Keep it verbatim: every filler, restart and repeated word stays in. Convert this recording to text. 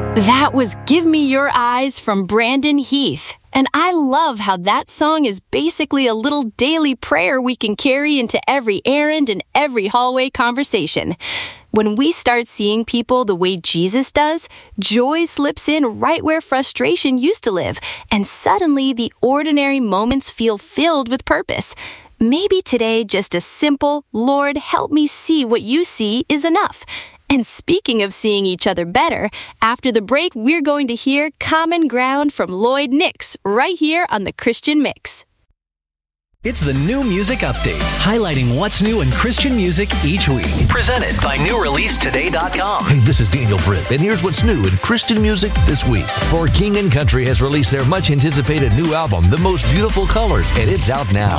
That was Give Me Your Eyes from Brandon Heath. And I love how that song is basically a little daily prayer we can carry into every errand and every hallway conversation. When we start seeing people the way Jesus does, joy slips in right where frustration used to live, and suddenly the ordinary moments feel filled with purpose. Maybe today just a simple, Lord, help me see what you see is enough. And speaking of seeing each other better, after the break, we're going to hear Common Ground from Lloyd Nix right here on the Christian Mix. It's the New Music Update, highlighting what's new in Christian music each week. Presented by new release today dot com. Hey, this is Daniel Britt, and here's what's new in Christian music this week. For King and Country has released their much-anticipated new album, The Most Beautiful Colors, and it's out now.